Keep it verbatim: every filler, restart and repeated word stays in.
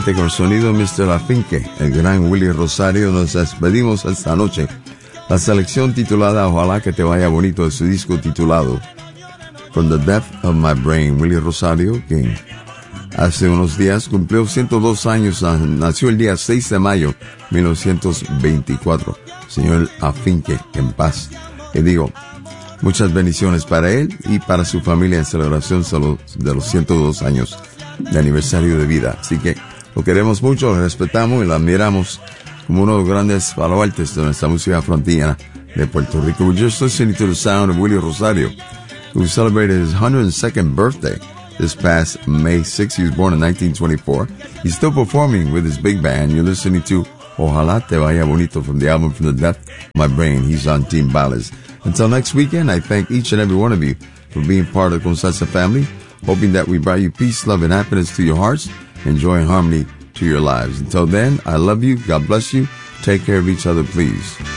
Adelante con el sonido de mister Afinque, el gran Willy Rosario. Nos despedimos esta noche. La selección titulada Ojalá que te vaya bonito de su disco titulado From the Depth of My Brain. Willy Rosario, quien hace unos días cumplió ciento dos años, nació el día seis de mayo de mil novecientos veinticuatro. Señor Afinque, en paz. Y digo, muchas bendiciones para él y para su familia en celebración de los ciento dos años de aniversario de vida. Así que lo queremos mucho, lo respetamos y lo admiramos como uno de los grandes baluartes de nuestra música fronteriza de Puerto Rico. We're just listening to the sound of Willy Rosario, who celebrated his one hundred second birthday this past May sixth. He was born in nineteen twenty-four. He's still performing with his big band. You're listening to Ojalá te vaya bonito from the album From the Depth of My Brain. He's on Team Ballas. Until next weekend, I thank each and every one of you for being part of the Constanza family, hoping that we brought you peace, love, and happiness to your hearts, and joy and harmony to your lives. Until then, I love you. God bless you. Take care of each other, please.